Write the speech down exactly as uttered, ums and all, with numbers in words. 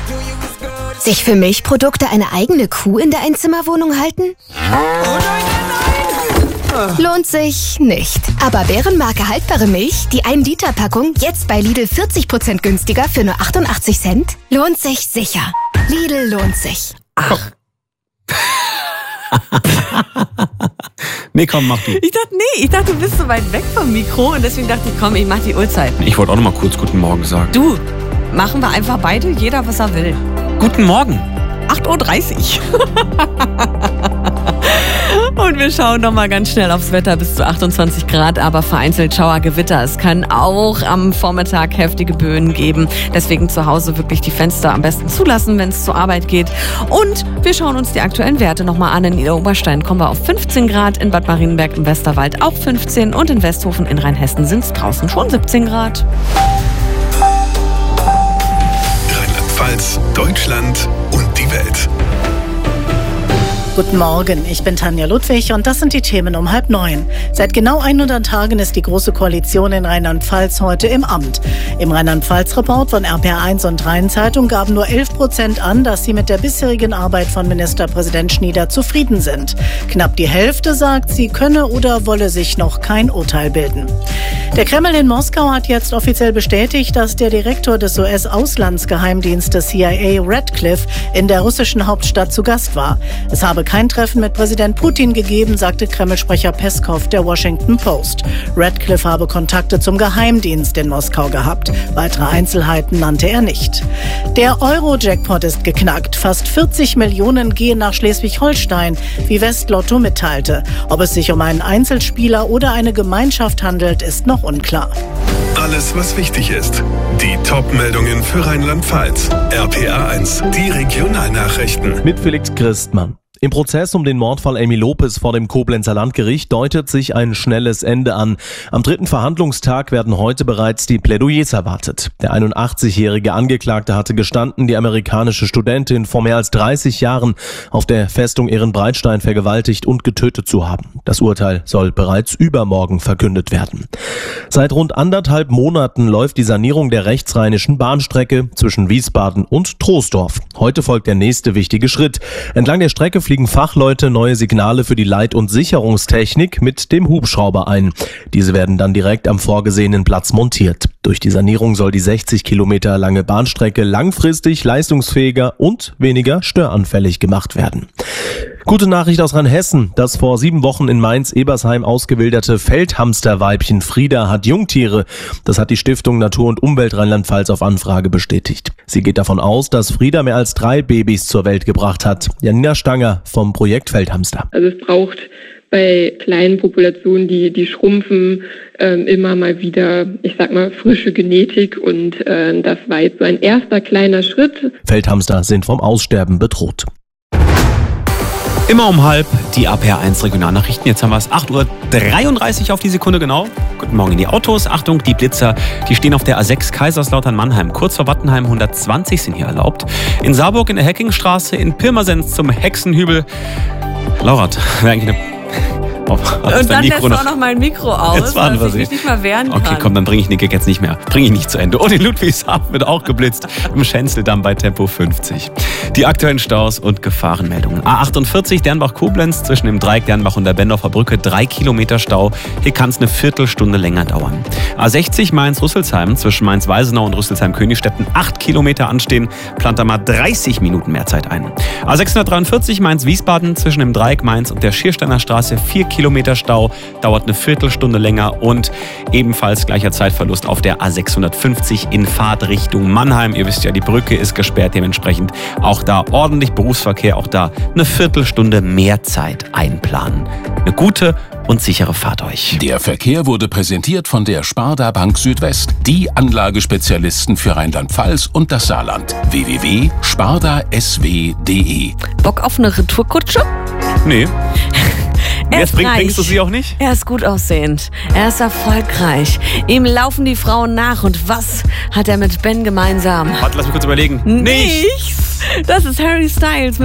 Sich für Milchprodukte eine eigene Kuh in der Einzimmerwohnung halten? Lohnt sich nicht. Aber Bärenmarke haltbare Milch, die ein Liter Packung, jetzt bei Lidl vierzig Prozent günstiger für nur achtundachtzig Cent? Lohnt sich sicher. Lidl lohnt sich. Ach. Nee, komm, mach du. Ich dachte, nee, ich dachte, du bist so weit weg vom Mikro und deswegen dachte ich, komm, ich mach die Uhrzeit. Ich wollte auch noch mal kurz Guten Morgen sagen. Du, machen wir einfach beide, jeder was er will. Guten Morgen. acht Uhr dreißig. Und wir schauen noch mal ganz schnell aufs Wetter, bis zu achtundzwanzig Grad, aber vereinzelt Schauergewitter. Es kann auch am Vormittag heftige Böen geben. Deswegen zu Hause wirklich die Fenster am besten zulassen, wenn es zur Arbeit geht. Und wir schauen uns die aktuellen Werte noch mal an. In Niederoberstein kommen wir auf fünfzehn Grad, in Bad Marienberg im Westerwald auch fünfzehn und in Westhofen in Rheinhessen sind es draußen schon siebzehn Grad. Rheinland-Pfalz, Deutschland und die Welt. Guten Morgen, ich bin Tanja Ludwig und das sind die Themen um halb neun. Seit genau hundert Tagen ist die Große Koalition in Rheinland-Pfalz heute im Amt. Im Rheinland-Pfalz-Report von R P R eins und Rhein-Zeitung gaben nur elf Prozent an, dass sie mit der bisherigen Arbeit von Ministerpräsident Schnieder zufrieden sind. Knapp die Hälfte sagt, sie könne oder wolle sich noch kein Urteil bilden. Der Kreml in Moskau hat jetzt offiziell bestätigt, dass der Direktor des U S-Auslandsgeheimdienstes C I A Radcliffe in der russischen Hauptstadt zu Gast war. Es habe kein Treffen mit Präsident Putin gegeben, sagte Kreml-Sprecher Peskow der Washington Post. Radcliffe habe Kontakte zum Geheimdienst in Moskau gehabt. Weitere Einzelheiten nannte er nicht. Der Euro-Jackpot ist geknackt. Fast vierzig Millionen gehen nach Schleswig-Holstein, wie Westlotto mitteilte. Ob es sich um einen Einzelspieler oder eine Gemeinschaft handelt, ist noch unklar. Alles, was wichtig ist. Die Top-Meldungen für Rheinland-Pfalz. R P R eins, die Regionalnachrichten. Mit Felix Christmann. Im Prozess um den Mordfall Amy Lopez vor dem Koblenzer Landgericht deutet sich ein schnelles Ende an. Am dritten Verhandlungstag werden heute bereits die Plädoyers erwartet. Der einundachtzigjährige Angeklagte hatte gestanden, die amerikanische Studentin vor mehr als dreißig Jahren auf der Festung Ehrenbreitstein vergewaltigt und getötet zu haben. Das Urteil soll bereits übermorgen verkündet werden. Seit rund anderthalb Monaten läuft die Sanierung der rechtsrheinischen Bahnstrecke zwischen Wiesbaden und Troisdorf. Heute folgt der nächste wichtige Schritt. Entlang der Strecke fliegen Fachleute neue Signale für die Leit- und Sicherungstechnik mit dem Hubschrauber ein. Diese werden dann direkt am vorgesehenen Platz montiert. Durch die Sanierung soll die sechzig Kilometer lange Bahnstrecke langfristig leistungsfähiger und weniger störanfällig gemacht werden. Gute Nachricht aus Rheinhessen. Das vor sieben Wochen in Mainz-Ebersheim ausgewilderte Feldhamsterweibchen Frieda hat Jungtiere. Das hat die Stiftung Natur und Umwelt Rheinland-Pfalz auf Anfrage bestätigt. Sie geht davon aus, dass Frieda mehr als drei Babys zur Welt gebracht hat. Janina Stanger vom Projekt Feldhamster. Also es braucht bei kleinen Populationen, die, die schrumpfen, ähm, immer mal wieder, ich sag mal, frische Genetik und äh, das war jetzt so ein erster kleiner Schritt. Feldhamster sind vom Aussterben bedroht. Immer um halb die R P R eins Regionalnachrichten. Jetzt haben wir es acht Uhr dreiunddreißig auf die Sekunde genau. Guten Morgen in die Autos. Achtung, die Blitzer, die stehen auf der A sechs Kaiserslautern-Mannheim. Kurz vor Wattenheim hundertzwanzig sind hier erlaubt. In Saarburg in der Heckingstraße, in Pirmasens zum Hexenhübel. Laura, wäre eigentlich eine... Oh, und dann lässt du auch noch mein Mikro aus, dass ich mich nicht mal wehren kann. Okay, komm, dann bringe ich den Gag jetzt nicht mehr. Bringe ich nicht zu Ende. Und in Ludwigshafen wird auch geblitzt. Im Schenzeldamm bei Tempo fünfzig. Die aktuellen Staus und Gefahrenmeldungen. A achtundvierzig Dernbach-Koblenz zwischen dem Dreieck Dernbach und der Bendorfer Brücke. Drei Kilometer Stau. Hier kann es eine Viertelstunde länger dauern. A sechzig Mainz-Rüsselsheim zwischen Mainz-Weisenau und Rüsselsheim-Königstetten. Acht Kilometer anstehen. Plant da mal dreißig Minuten mehr Zeit ein. A sechshundertdreiundvierzig Mainz-Wiesbaden zwischen dem Dreieck Mainz und der Schiersteiner Straße. Vier Kilometer Stau, dauert eine Viertelstunde länger und ebenfalls gleicher Zeitverlust auf der A sechshundertfünfzig in Fahrtrichtung Mannheim. Ihr wisst ja, die Brücke ist gesperrt, dementsprechend auch da ordentlich Berufsverkehr, auch da eine Viertelstunde mehr Zeit einplanen. Eine gute und sichere Fahrt euch. Der Verkehr wurde präsentiert von der Sparda Bank Südwest, die Anlagespezialisten für Rheinland-Pfalz und das Saarland. w w w punkt sparda s w punkt d e. Bock auf eine Retourkutsche? Nee. Er Jetzt ist bring, reich. bringst du sie auch nicht? Er ist gut aussehend. Er ist erfolgreich. Ihm laufen die Frauen nach. Und was hat er mit Ben gemeinsam? Warte, lass mich kurz überlegen. Nichts. Das ist Harry Styles mit